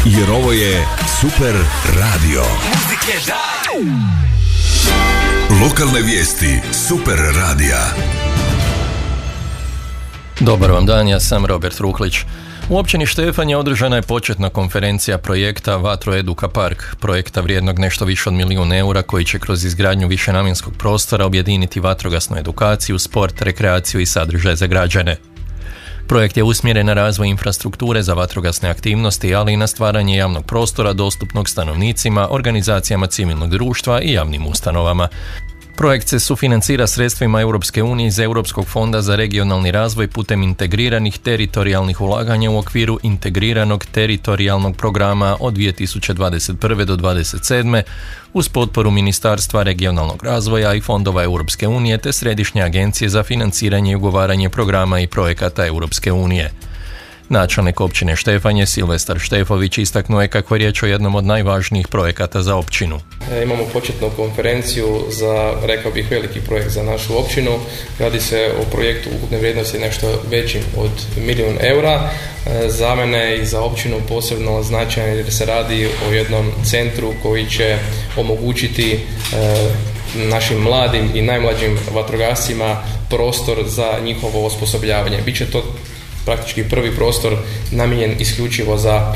jer ovo je Super radio. Lokalne vijesti Super radija. Dobar vam dan, ja sam Robert Ruklić. U općini Štefanje održana je početna konferencija projekta Vatro Eduka Park, projekta vrijednog nešto više od 1 milijun eura koji će kroz izgradnju višenamjenskog prostora objediniti vatrogasnu edukaciju, sport, rekreaciju i sadržaj za građane. Projekt je usmjeren na razvoj infrastrukture za vatrogasne aktivnosti, ali i na stvaranje javnog prostora dostupnog stanovnicima, organizacijama civilnog društva i javnim ustanovama. Projekt se sufinancira sredstvima Europske unije iz Europskog fonda za regionalni razvoj putem integriranih teritorijalnih ulaganja u okviru integriranog teritorijalnog programa od 2021. do 2027. uz potporu Ministarstva regionalnog razvoja i fondova Europske unije te Središnje agencije za financiranje i ugovaranje programa i projekata Europske unije. Načelnik općine Štefanje Silvestar Štefović istaknuo je kako je riječ o jednom od najvažnijih projekata za općinu. Imamo početnu konferenciju za, rekao bih, veliki projekt za našu općinu. Radi se o projektu ukupne vrijednosti nešto većim od 1 milijun eura. Za mene i za općinu posebno značajan jer se radi o jednom centru koji će omogućiti našim mladim i najmlađim vatrogascima prostor za njihovo osposobljavanje. Biće to praktički prvi prostor namijenjen isključivo za